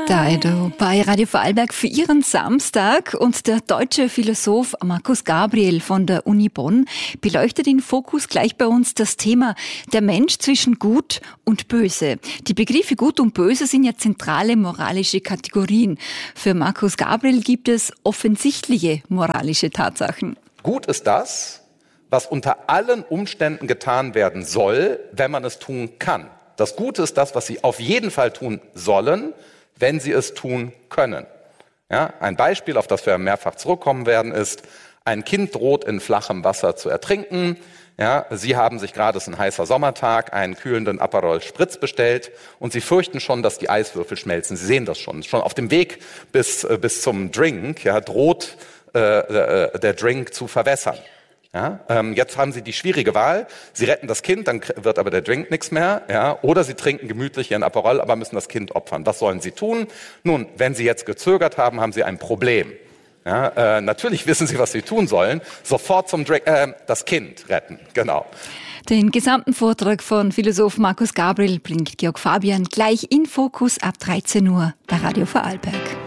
Dido bei Radio Vorarlberg für Ihren Samstag. Und der deutsche Philosoph Markus Gabriel von der Uni Bonn beleuchtet in Fokus gleich bei uns das Thema der Mensch zwischen Gut und Böse. Die Begriffe Gut und Böse sind ja zentrale moralische Kategorien. Für Markus Gabriel gibt es offensichtliche moralische Tatsachen. Gut ist das, was unter allen Umständen getan werden soll, wenn man es tun kann. Das Gute ist das, was Sie auf jeden Fall tun sollen, wenn Sie es tun können. Ja, ein Beispiel, auf das wir mehrfach zurückkommen werden, ist, ein Kind droht in flachem Wasser zu ertrinken. Ja, Sie haben sich gerade, es ist ein heißer Sommertag, einen kühlenden Aperol Spritz bestellt und Sie fürchten schon, dass die Eiswürfel schmelzen. Sie sehen das schon. Schon auf dem Weg bis zum Drink, ja, droht der Drink zu verwässern. Ja, jetzt haben Sie die schwierige Wahl. Sie retten das Kind, dann wird aber der Drink nichts mehr. Ja, oder Sie trinken gemütlich Ihren Aperol, aber müssen das Kind opfern. Was sollen Sie tun? Nun, wenn Sie jetzt gezögert haben, haben Sie ein Problem. Ja, natürlich wissen Sie, was Sie tun sollen. Sofort zum Drink, das Kind retten. Genau. Den gesamten Vortrag von Philosoph Markus Gabriel bringt Georg Fabian gleich in Fokus ab 13 Uhr bei Radio Vorarlberg.